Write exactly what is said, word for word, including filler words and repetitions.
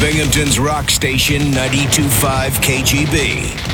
Binghamton's rock station ninety-two point five K G B.